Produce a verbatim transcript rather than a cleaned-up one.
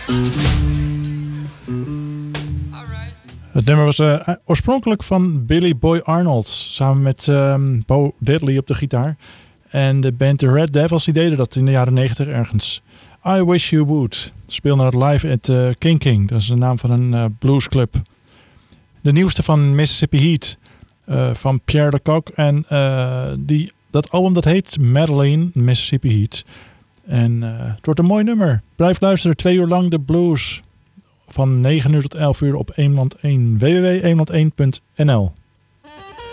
Het nummer was uh, oorspronkelijk van Billy Boy Arnold, samen met um, Bo Diddley op de gitaar. En de band The Red Devils, die deden dat in de jaren negentig ergens. I Wish You Would. Speelden het live at uh, King King, dat is de naam van een uh, bluesclub. De nieuwste van Mississippi Heat, uh, van Pierre Lecoq. En uh, die, dat album dat heet Madeline, Mississippi Heat. En uh, het wordt een mooi nummer. Blijf luisteren, twee uur lang de blues. Van negen uur tot elf uur op Eemland één. w w w punt eemland één punt n l